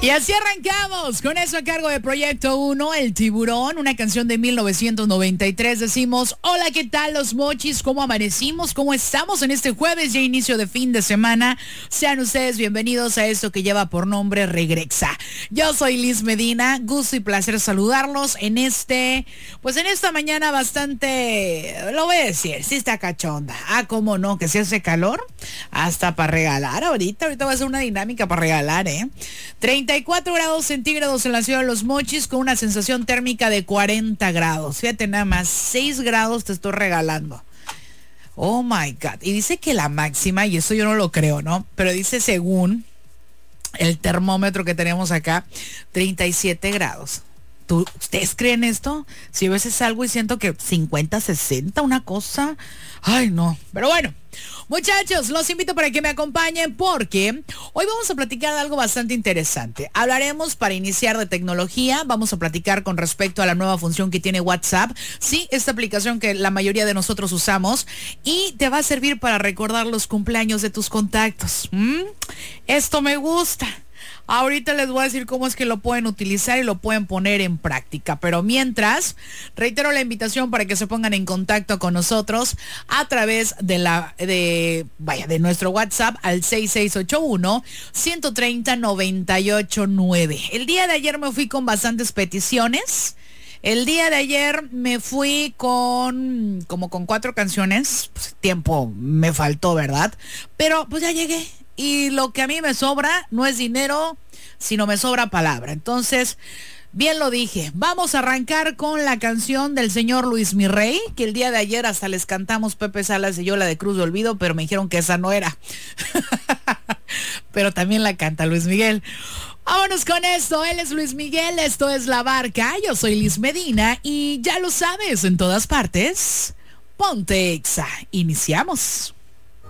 Y así arrancamos con eso a cargo de Proyecto 1, El Tiburón, una canción de 1993. Decimos, hola, ¿qué tal los mochis? ¿Cómo amanecimos? ¿Cómo estamos en este jueves, ya inicio de fin de semana? Sean ustedes bienvenidos a esto que lleva por nombre Regrexa. Yo soy Liz Medina, gusto y placer saludarlos en esta mañana bastante, lo voy a decir, sí está cachonda. ¿Cómo no? Que si hace calor, hasta para regalar ahorita va a ser una dinámica para regalar, 34 grados centígrados en la ciudad de Los Mochis con una sensación térmica de 40 grados. Fíjate nada más, 6 grados te estoy regalando. Oh my God. Y dice que la máxima, y eso yo no lo creo, ¿no? Pero dice según el termómetro que tenemos acá, 37 grados. ¿Ustedes creen esto? Si a veces salgo y siento que 50, 60, una cosa. Ay, no. Pero bueno, muchachos, los invito para que me acompañen porque hoy vamos a platicar de algo bastante interesante. Hablaremos para iniciar de tecnología. Vamos a platicar con respecto a la nueva función que tiene WhatsApp. Sí, esta aplicación que la mayoría de nosotros usamos y te va a servir para recordar los cumpleaños de tus contactos. Esto me gusta. Ahorita les voy a decir cómo es que lo pueden utilizar y lo pueden poner en práctica. Pero mientras, reitero la invitación para que se pongan en contacto con nosotros a través de nuestro WhatsApp al 6681-130-989. El día de ayer me fui con bastantes peticiones. El día de ayer me fui con 4 canciones. Pues, tiempo me faltó, ¿verdad? Pero pues ya llegué. Y lo que a mí me sobra no es dinero, sino me sobra palabra. Entonces, bien lo dije. Vamos a arrancar con la canción del señor Luis Mirrey, que el día de ayer hasta les cantamos Pepe Salas y yo la de Cruz de Olvido, pero me dijeron que esa no era. Pero también la canta Luis Miguel. Vámonos con esto. Él es Luis Miguel, esto es La Barca. Yo soy Liz Medina y ya lo sabes, en todas partes, ponte Exa. Iniciamos.